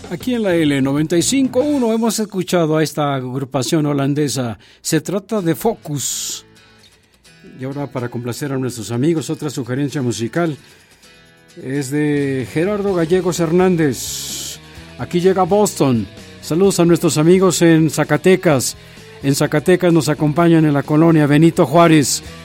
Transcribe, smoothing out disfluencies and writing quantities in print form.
Aquí en la L95.1 hemos escuchado a esta agrupación holandesa. Se trata de Focus. Y ahora, para complacer a nuestros amigos, otra sugerencia musical es de Gerardo Gallegos Hernández. Aquí llega Boston. Saludos a nuestros amigos en Zacatecas. En Zacatecas nos acompañan en la colonia Benito Juárez.